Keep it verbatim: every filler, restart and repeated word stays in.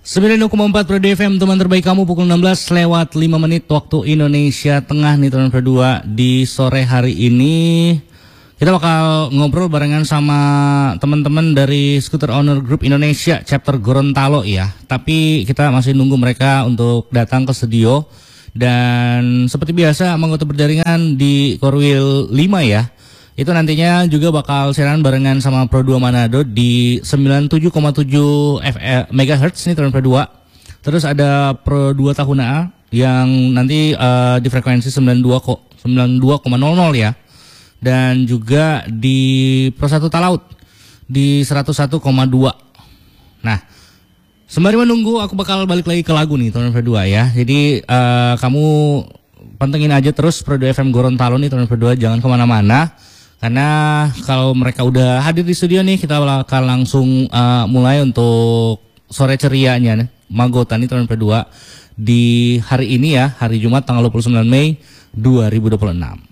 sembilan puluh koma empat Pro D F M, teman terbaik kamu, pukul enam belas lewat lima menit waktu Indonesia Tengah nih teman berdua. Di sore hari ini kita bakal ngobrol barengan sama teman-teman dari Scooter Owner Group Indonesia chapter Gorontalo ya. Tapi kita masih nunggu mereka untuk datang ke studio. Dan seperti biasa menganggota berjaringan di Korwil lima ya. Itu nantinya juga bakal siaran barengan sama Pro dua Manado di sembilan puluh tujuh koma tujuh megahertz nih teman Pro dua. Terus ada Pro dua Tahuna yang nanti uh, di frekuensi sembilan puluh dua koma nol nol ya. Dan juga di Pro satu Talaut di seratus satu koma dua. Nah, sembari menunggu aku bakal balik lagi ke lagu nih teman Pro dua ya. Jadi uh, kamu pantengin aja terus Pro dua F M Gorontalo nih teman Pro dua, jangan kemana-mana. Karena kalau mereka udah hadir di studio nih, kita bakal langsung uh, mulai untuk sore cerianya nih, Magota nih teman Pro dua di hari ini ya, hari Jumat tanggal dua puluh sembilan Mei dua ribu dua puluh enam.